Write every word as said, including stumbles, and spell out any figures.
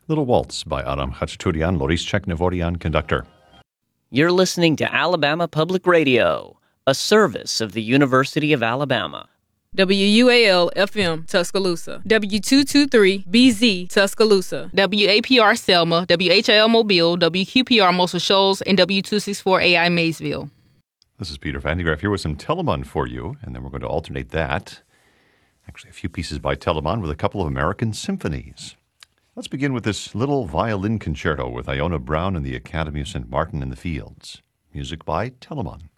Little Waltz by Aram Khachaturian, Loris Cheknevorian, conductor. You're listening to Alabama Public Radio, a service of the University of Alabama. W U A L F M Tuscaloosa, W two twenty-three B Z Tuscaloosa, W A P R Selma, W H I L Mobile, W Q P R Muscle Shoals, and W two sixty-four A I Maysville. This is Peter Van de Graaff here with some Telemann for you, and then we're going to alternate that. Actually, a few pieces by Telemann with a couple of American symphonies. Let's begin with this little violin concerto with Iona Brown and the Academy of Saint Martin in the Fields. Music by Telemann.